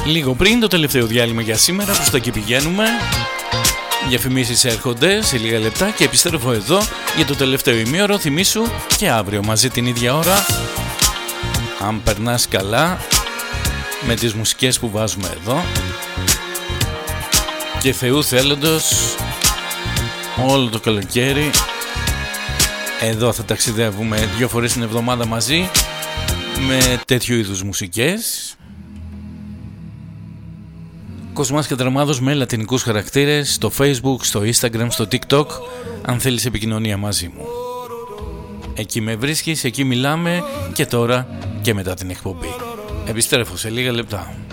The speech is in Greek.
Λίγο πριν το τελευταίο διάλειμμα για σήμερα, προς τα εκεί πηγαίνουμε. Διαφημίσεις έρχονται σε λίγα λεπτά και επιστρέφω εδώ για το τελευταίο ημίωρο. Θυμήσου και αύριο μαζί την ίδια ώρα, αν περνάς καλά με τις μουσικές που βάζουμε εδώ, και Θεού θέλοντος όλο το καλοκαίρι εδώ θα ταξιδεύουμε 2 φορές την εβδομάδα μαζί με τέτοιου είδους μουσικές. Κοσμάς και Δραμάδος με λατινικούς χαρακτήρες στο Facebook, στο Instagram, στο TikTok, αν θέλεις επικοινωνία μαζί μου. Εκεί με βρίσκεις, εκεί μιλάμε και τώρα και μετά την εκπομπή. Επιστρέφω σε λίγα λεπτά.